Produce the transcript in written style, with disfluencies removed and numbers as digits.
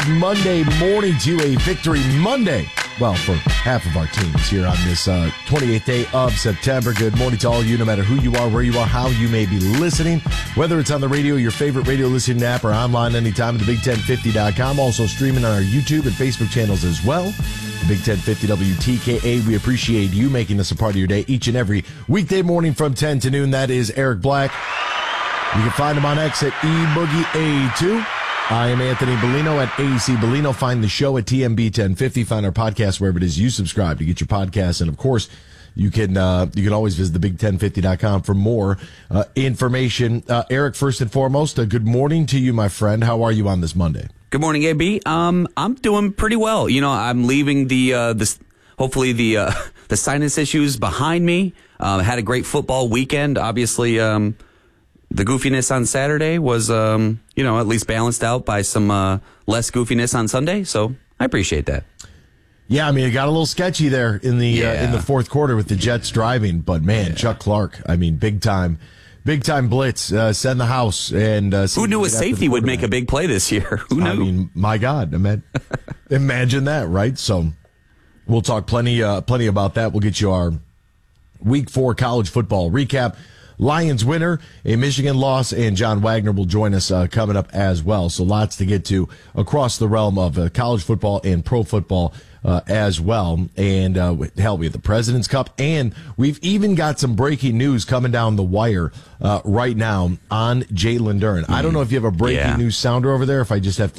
Monday morning to you, a Victory Monday. Well, for half of our teams here on this 28th day of September. Good morning to all of you, no matter who you are, where you are, how you may be listening. Whether it's on the radio, your favorite radio listening app, or online anytime at thebig1050.com. Also streaming on our YouTube and Facebook channels as well. The Big 1050 WTKA. We appreciate you making us a part of your day each and every weekday morning from 10 to noon. That is Eric Black. You can find him on X at eBoogieA2. I am Anthony Bellino at AC Bellino. Find the show at TMB 1050. Find our podcast wherever it is you subscribe to get your podcasts. And, of course, you can always visit thebig1050.com for more information. Eric, first and foremost, good morning to you, my friend. How are you on this Monday? Good morning, AB. I'm doing pretty well. You know, I'm leaving the sinus issues behind me. Had a great football weekend. Obviously, the goofiness on Saturday was, at least balanced out by some less goofiness on Sunday. So I appreciate that. Yeah, I mean, it got a little sketchy there in the fourth quarter with the Jets driving. But, man, Chuck Clark, I mean, big time blitz, send the house. And who knew a safety would make a big play this year? Who knew? I mean, my God, imagine that, right? So we'll talk plenty about that. We'll get you our Week 4 college football recap. Lions winner, a Michigan loss, and John Wagner will join us coming up as well. So lots to get to across the realm of college football and pro football as well. And hell, we have the President's Cup, and we've even got some breaking news coming down the wire right now on Jalen Duren. I don't know if you have a breaking news sounder over there, if I just have to